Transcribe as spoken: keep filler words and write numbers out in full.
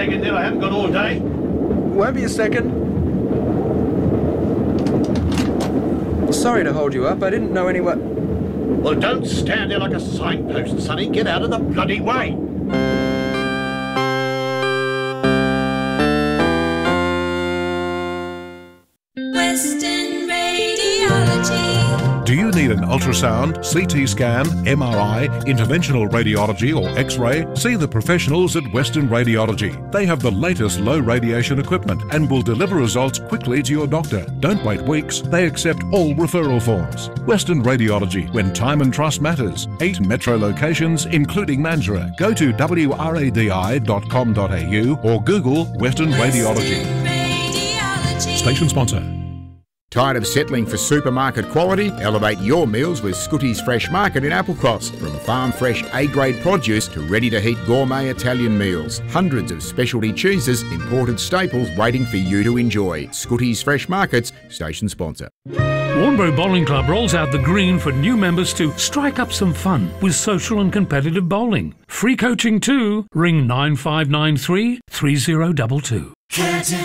bag in there. I haven't got all day. Won't be a second. Sorry to hold you up. I didn't know anyone... Well, don't stand there like a signpost, Sonny. Get out of the bloody way. Western Radiology. Do you need an ultrasound, C T scan, M R I, interventional radiology or X-ray? See the professionals at Western Radiology. They have the latest low radiation equipment and will deliver results quickly to your doctor. Don't wait weeks. They accept all referral forms. Western Radiology, when time and trust matters. Eight metro locations, including Mandurah. Go to w r a d i dot com dot a u or Google Western Radiology. Radiology. Station sponsor. Tired of settling for supermarket quality? Elevate your meals with Scooty's Fresh Market in Applecross. From farm fresh A-grade produce to ready-to-heat gourmet Italian meals. Hundreds of specialty cheeses, imported staples waiting for you to enjoy. Scooty's Fresh Markets, station sponsor. Warnbro Bowling Club rolls out the green for new members to strike up some fun with social and competitive bowling. Free coaching too. Ring nine five nine three, three zero two two.